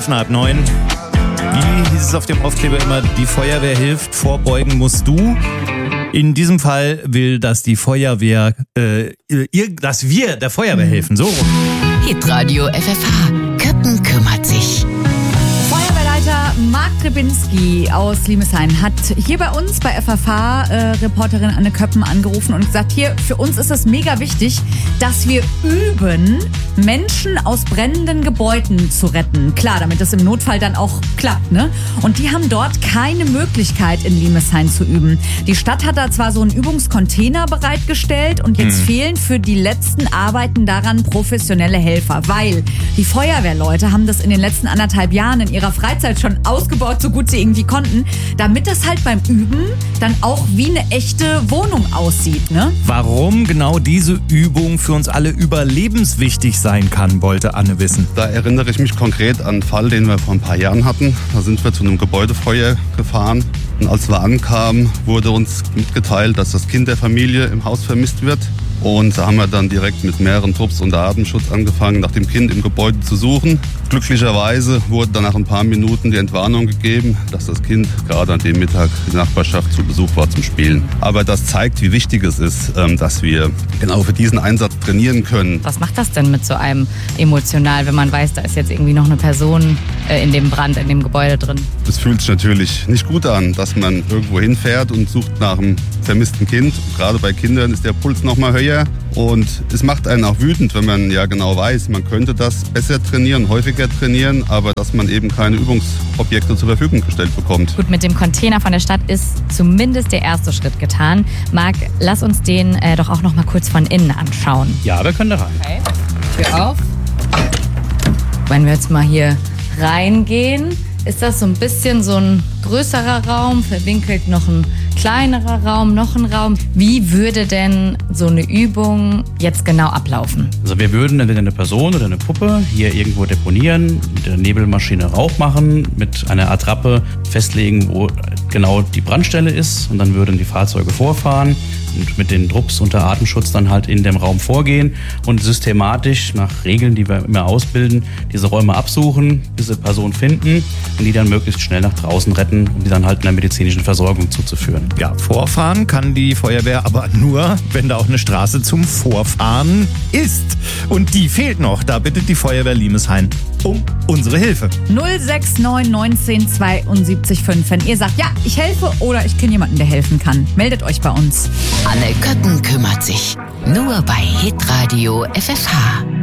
8:55. Wie hieß es auf dem Aufkleber immer, die Feuerwehr hilft, vorbeugen musst du. In diesem Fall will, dass die Feuerwehr, dass wir der Feuerwehr helfen. So rum. Hitradio FFH. Köppen kümmert sich. Feuerwehrleiter Marc Trebinski aus Limeshain hat hier bei uns bei FFH Reporterin Anne Köppen angerufen und gesagt, hier, für uns ist es mega wichtig, dass wir üben, Menschen aus brennenden Gebäuden zu retten. Klar, damit das im Notfall dann auch klappt, ne? Und die haben dort keine Möglichkeit in Limeshain zu üben. Die Stadt hat da zwar so einen Übungscontainer bereitgestellt und jetzt fehlen für die letzten Arbeiten daran professionelle Helfer, weil die Feuerwehrleute haben das in den letzten 1,5 Jahren in ihrer Freizeit schon ausgebaut, so gut sie irgendwie konnten, damit das halt beim Üben dann auch wie eine echte Wohnung aussieht, ne? Warum genau diese Übung für uns alle überlebenswichtig sein kann, wollte Anne wissen. Da erinnere ich mich konkret an einen Fall, den wir vor ein paar Jahren hatten. Da sind wir zu einem Gebäudefeuer gefahren und als wir ankamen, wurde uns mitgeteilt, dass das Kind der Familie im Haus vermisst wird. Und da haben wir dann direkt mit mehreren Trupps unter Atemschutz angefangen, nach dem Kind im Gebäude zu suchen. Glücklicherweise wurde dann nach ein paar Minuten die Entwarnung gegeben, dass das Kind gerade an dem Mittag in der Nachbarschaft zu Besuch war zum Spielen. Aber das zeigt, wie wichtig es ist, dass wir genau für diesen Einsatz trainieren können. Was macht das denn mit so einem emotional, wenn man weiß, da ist jetzt irgendwie noch eine Person in dem Brand, in dem Gebäude drin? Es fühlt sich natürlich nicht gut an, dass man irgendwo hinfährt und sucht nach einem vermissten Kind. Gerade bei Kindern ist der Puls noch mal höher. Und es macht einen auch wütend, wenn man ja genau weiß, man könnte das besser trainieren, häufiger trainieren, aber dass man eben keine Übungsobjekte zur Verfügung gestellt bekommt. Gut, mit dem Container von der Stadt ist zumindest der erste Schritt getan. Marc, lass uns den doch auch noch mal kurz von innen anschauen. Ja, wir können da rein. Okay. Tür auf. Wenn wir jetzt mal hier reingehen, ist das so ein bisschen so ein größerer Raum, verwinkelt noch ein kleinerer Raum, noch ein Raum. Wie würde denn so eine Übung jetzt genau ablaufen? Also wir würden entweder eine Person oder eine Puppe hier irgendwo deponieren, mit der Nebelmaschine Rauch machen, mit einer Attrappe festlegen, wo genau die Brandstelle ist und dann würden die Fahrzeuge vorfahren und mit den Trupps unter Atemschutz dann halt in dem Raum vorgehen und systematisch nach Regeln, die wir immer ausbilden, diese Räume absuchen, diese Person finden und die dann möglichst schnell nach draußen retten, um die dann halt in der medizinischen Versorgung zuzuführen. Ja, vorfahren kann die Feuerwehr aber nur, wenn da auch eine Straße zum Vorfahren ist. Und die fehlt noch. Da bittet die Feuerwehr Limeshain um unsere Hilfe. 069 19 72 5. Wenn ihr sagt, ja, ich helfe oder ich kenne jemanden, der helfen kann, meldet euch bei uns. Anne Köppen kümmert sich. Nur bei Hitradio FFH.